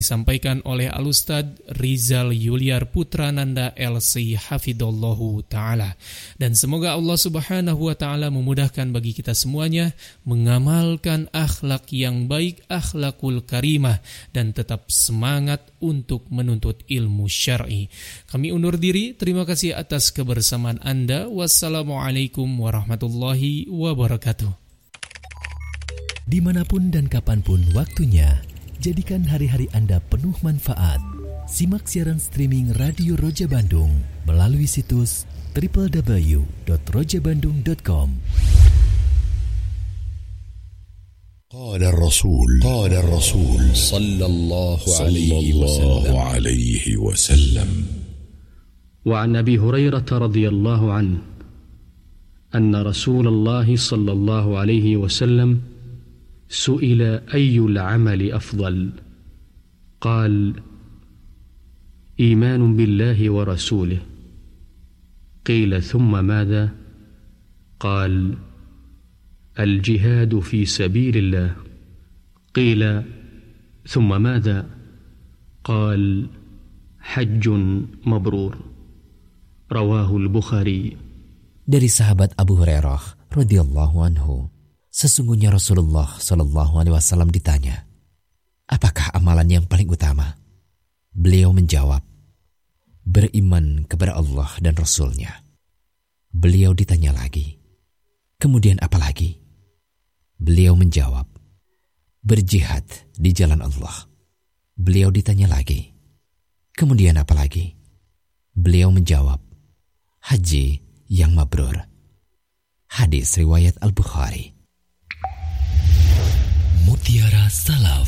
disampaikan oleh Al-Ustadz Rizal Yuliar Putrananda LC Hafidhallahu Ta'ala. Dan semoga Allah Subhanahu Wa Ta'ala memudahkan bagi kita semuanya mengamalkan akhlak yang baik, akhlakul karimah, dan tetap semangat untuk menuntut ilmu syar'i. Kami undur diri, terima kasih atas kebersamaan Anda. Wassalamualaikum warahmatullahi wabarakatuh. Dimanapun dan kapanpun waktunya, jadikan hari-hari Anda penuh manfaat. Simak siaran streaming Radio Roja Bandung melalui situs www.rojabandung.com. قال الرسول صلى الله عليه وسلم وعن أبي هريرة رضي الله عنه أن رسول الله صلى الله عليه وسلم سئل أي العمل أفضل قال إيمان بالله ورسوله قيل ثم ماذا قال الجهاد في سبيل الله قيل ثم ماذا قال حج مبرور رواه البخاري. Dari sahabat Abu Hurairah radhiyallahu anhu, sesungguhnya Rasulullah Shallallahu Alaihi Wasallam ditanya, apakah amalan yang paling utama? Beliau menjawab, beriman kepada Allah dan Rasul-Nya. Beliau ditanya lagi, kemudian apa lagi? Beliau menjawab, berjihad di jalan Allah. Beliau ditanya lagi, kemudian apa lagi? Beliau menjawab, haji yang mabrur. Hadis riwayat Al-Bukhari. Mutiara Salaf.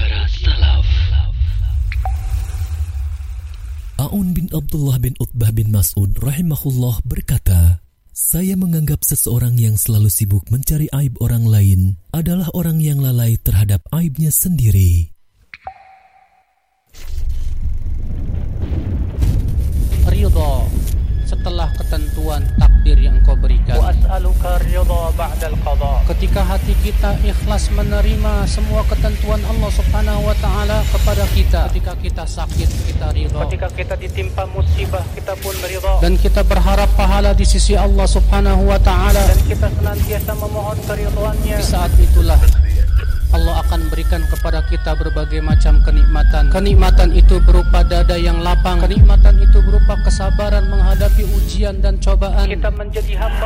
Aun bin Abdullah bin Utbah bin Mas'ud rahimahullah berkata, saya menganggap seseorang yang selalu sibuk mencari aib orang lain adalah orang yang lalai terhadap aibnya sendiri. Ridha setelah ketentuan takdir yang Engkau berikan. Wa as'aluka ridha ba'dal qada. Ketika hati kita ikhlas menerima semua ketentuan Allah Subhanahu wa taala kepada kita. Ketika kita sakit, kita ridha. Ketika kita ditimpa musibah, kita pun ridha. Dan kita berharap pahala di sisi Allah Subhanahu wa taala. Dan kita senantiasa memohon keridhaan-Nya. Di saat itulah Allah akan berikan kepada kita berbagai macam kenikmatan. Kenikmatan itu berupa dada yang lapang. Kenikmatan itu berupa kesabaran menghadapi ujian dan cobaan. Kita menjadi hamba